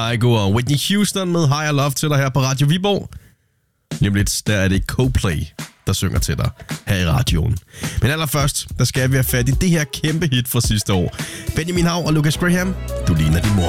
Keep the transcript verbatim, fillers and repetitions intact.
Kygo og Whitney Houston med Higher Love til dig her på Radio Viborg. Lige om lidt, der er det Coldplay, der synger til dig her i radioen. Men allerførst, der skal vi have fat i det her kæmpe hit fra sidste år. Benjamin Hav og Lucas Graham, Du ligner din mor.